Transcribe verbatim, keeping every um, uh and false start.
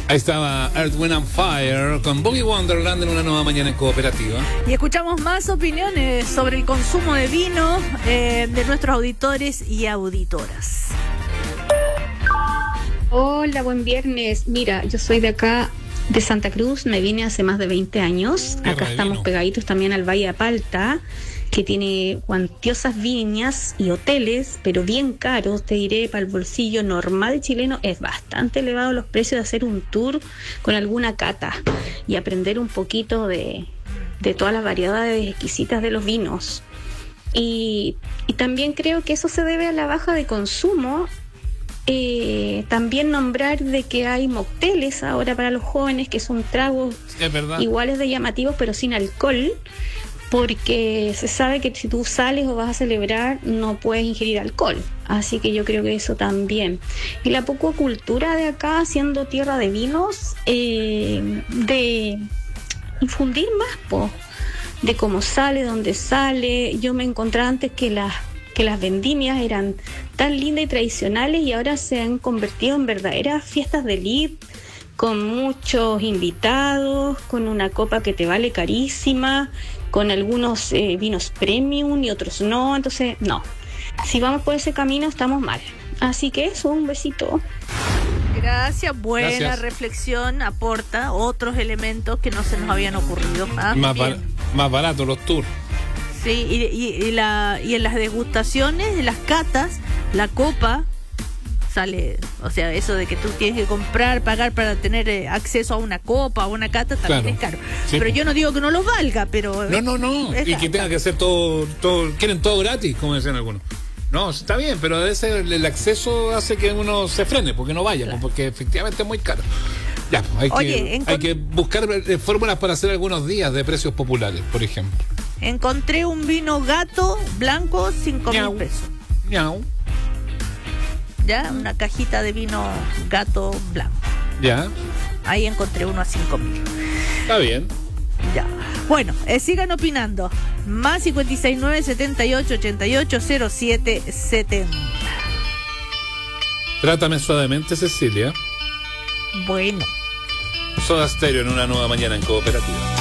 Ahí estaba Earth, Wind and Fire con Boogie Wonderland en una nueva mañana en Cooperativa. Y escuchamos más opiniones sobre el consumo de vino eh, de nuestros auditores y auditoras. Hola, buen viernes. Mira, yo soy de acá, de Santa Cruz, me vine hace más de veinte años. Tierra Acá de estamos vino. pegaditos también al Valle de Palta, que tiene cuantiosas viñas y hoteles, pero bien caros, te diré, para el bolsillo normal chileno es bastante elevado los precios de hacer un tour con alguna cata y aprender un poquito de, de todas las variedades exquisitas de los vinos. Y, y también creo que eso se debe a la baja de consumo. Eh, también nombrar de que hay mocteles ahora para los jóvenes, que son tragos Es verdad. iguales de llamativos pero sin alcohol, porque se sabe que si tú sales o vas a celebrar no puedes ingerir alcohol, así que yo creo que eso también. Y la poco cultura de acá, siendo tierra de vinos, eh, de infundir más, po, de cómo sale, dónde sale. Yo me encontraba antes que las que las vendimias eran tan lindas y tradicionales y ahora se han convertido en verdaderas fiestas de elite, con muchos invitados, con una copa que te vale carísima, con algunos eh, vinos premium y otros no. Entonces, no. Si vamos por ese camino, estamos mal. Así que eso, un besito. Gracias, buena Gracias. reflexión, aporta otros elementos que no se nos habían ocurrido. Ah, Más, bien. bar- más barato los tours. Sí, y, y, y, la, y en las degustaciones, en las catas, la copa sale, o sea, eso de que tú tienes que comprar, pagar para tener eh, acceso a una copa, a una cata, también Claro. es caro. Sí. Pero yo no digo que no los valga, pero... No, no, no. es Y caro. que tenga que ser todo, todo, quieren todo gratis, como decían algunos. No, está bien, pero a veces el, el acceso hace que uno se frene, porque no vaya, Claro. pues, porque efectivamente es muy caro. Ya, pues, hay, Oye, que, encon- hay que buscar eh, fórmulas para hacer algunos días de precios populares, por ejemplo. Encontré un vino gato blanco, cinco mil Miau. pesos. Miau. ¿Ya? Una cajita de vino gato blanco. Ya, Ahí encontré uno a cinco mil. está bien. Ya. Bueno, eh, sigan opinando. Más cincuenta y seis nueve setenta y ocho ochenta y ocho cero siete setenta. Trátame suavemente, Cecilia. Bueno. Soda Stereo en una nueva mañana en Cooperativa.